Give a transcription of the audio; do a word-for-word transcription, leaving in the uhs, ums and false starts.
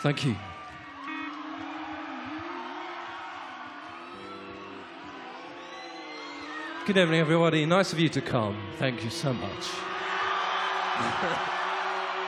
Thank you. Good evening, everybody. Nice of you to come. Thank you so much.